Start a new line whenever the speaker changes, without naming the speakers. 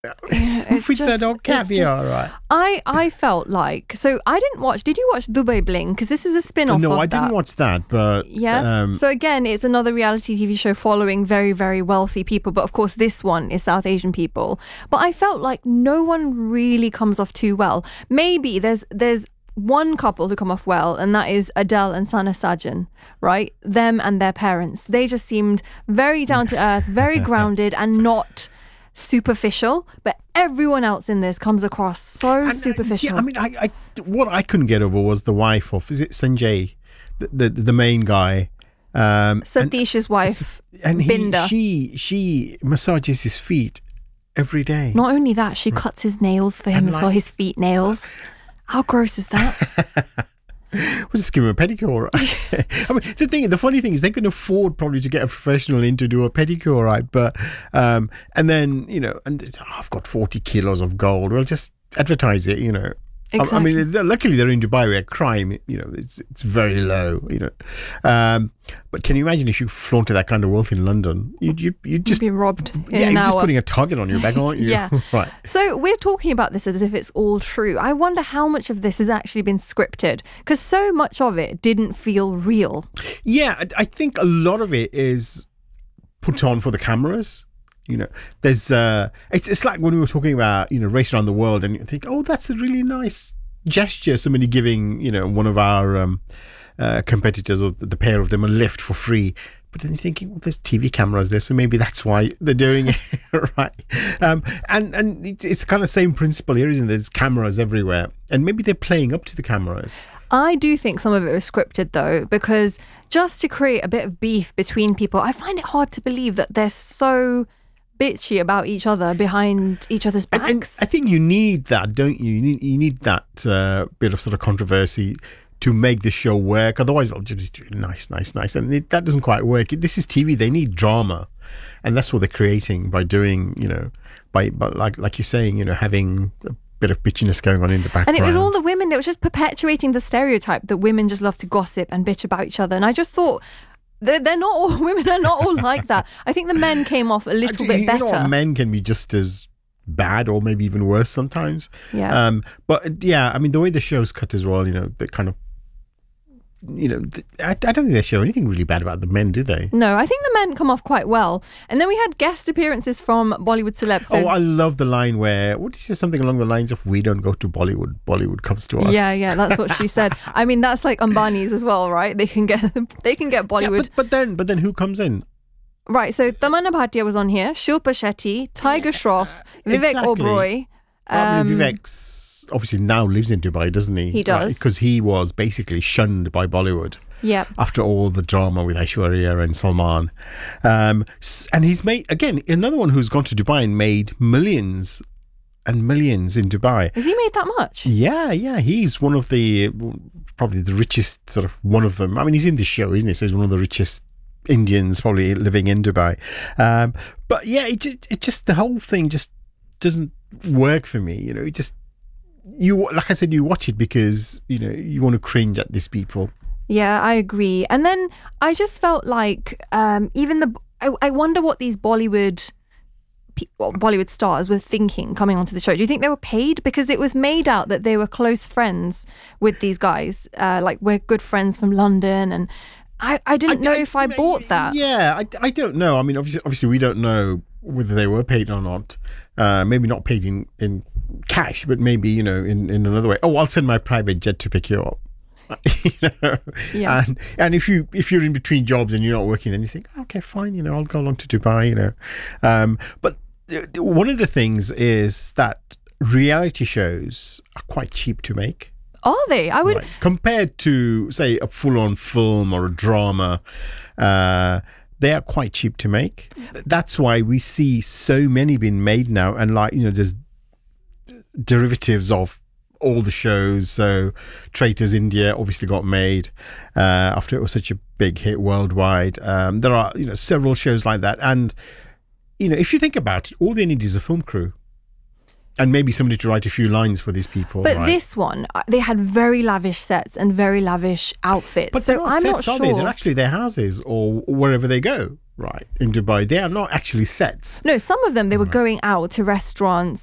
It's
with
just,
that old caviar, right?
I felt like, so I didn't watch. Did you watch Dubai Bling? Because this is a spin-off.
No,
of
I
that.
didn't watch that, but
Yeah. So again, it's another reality TV show following very, very wealthy people. But of course, this one is South Asian people. But I felt like no one really comes off too well. Maybe there's one couple who come off well, and that is Adele and Sana Sajan, right? Them and their parents. They just seemed very down to earth, very grounded, and not superficial. But everyone else in this comes across so superficial.
Yeah, I mean, I what I couldn't get over was the wife of, is it Sanjay, the main guy,
Satish's wife,
and
Binda.
she massages his feet every day.
Not only that, she cuts his nails for him as well, his feet nails. How gross is that?
We'll just give him a pedicure. Right? I mean, the funny thing is they can afford probably to get a professional in to do a pedicure, right? But and then and I've got 40 kilos of gold. Well, just advertise it, Exactly. I mean, luckily they're in Dubai where crime, it's very low, But can you imagine if you flaunted that kind of wealth in London? You'd just
be robbed.
You're just putting a target on your back, aren't you?
Yeah.
Right.
So we're talking about this as if it's all true. I wonder how much of this has actually been scripted, because so much of it didn't feel real.
Yeah, I think a lot of it is put on for the cameras. There's it's like when we were talking about Race Around the World, and you think, oh, that's a really nice gesture, somebody giving one of our competitors or the pair of them a lift for free. But then you're thinking, well, there's TV cameras there, so maybe that's why they're doing it, right? And it's kind of same principle here, isn't it? There's cameras everywhere, and maybe they're playing up to the cameras.
I do think some of it was scripted, though, because just to create a bit of beef between people, I find it hard to believe that they're so bitchy about each other behind each other's backs.
And I think you need that, don't you? You need that bit of sort of controversy to make the show work. Otherwise, it'll just be nice. And that doesn't quite work. This is TV. They need drama. And that's what they're creating by doing, by like you're saying, having a bit of bitchiness going on in the background.
And it was all the women. It was just perpetuating the stereotype that women just love to gossip and bitch about each other. And I just thought, they're not all women are not all like that. I think the men came off a little bit better.
Men can be just as bad or maybe even worse sometimes.
Yeah.
But yeah, I mean, the way the show's cut as well, they kind of, I don't think they show anything really bad about the men, do they?
No, I think the men come off quite well. And then we had guest appearances from Bollywood celebs. So
I love the line where, what did she say, something along the lines of, we don't go to Bollywood, Bollywood comes to us.
Yeah, that's what she said. I mean, that's like Ambani's as well, right? They can get Bollywood.
Yeah, but then who comes in?
Right, so Tamanna Bhatia was on here, Shilpa Shetty, Tiger Shroff, Vivek Oberoi.
Vivek's obviously now lives in Dubai, doesn't he?
He does.
Because he was basically shunned by Bollywood.
Yeah.
After all the drama with Aishwarya and Salman. And he's made, again, another one who's gone to Dubai and made millions and millions in Dubai.
Has he made that much?
Yeah. He's one of probably the richest, sort of one of them. I mean, he's in this show, isn't he? So he's one of the richest Indians probably living in Dubai. But yeah, it just the whole thing just doesn't work for me. It just, like I said, you watch it because you want to cringe at these people.
Yeah, I agree. And then I just felt like I wonder what these Bollywood stars were thinking coming onto the show. Do you think they were paid? Because it was made out that they were close friends with these guys, like we're good friends from London, and I didn't know if I bought that.
Yeah, I don't know. I mean, obviously we don't know whether they were paid or not. Maybe not paid in cash, but maybe in another way. Oh, I'll send my private jet to pick you up.
Yeah.
And if you're in between jobs and you're not working, then you think, okay, fine, I'll go along to Dubai. But one of the things is that reality shows are quite cheap to make.
Are they? I would
compared to, say, a full-on film or a drama. They are quite cheap to make. That's why we see so many being made now, and there's derivatives of all the shows. So Traitors India obviously got made after it was such a big hit worldwide. There are several shows like that, and if you think about it, all they need is a film crew. And maybe somebody to write a few lines for these people.
But this one, they had very lavish sets and very lavish outfits.
But
so I'm
sets,
not sure.
They're actually their houses or wherever they go, right, in Dubai, they are not actually sets.
No, some of them, they were going out to restaurants,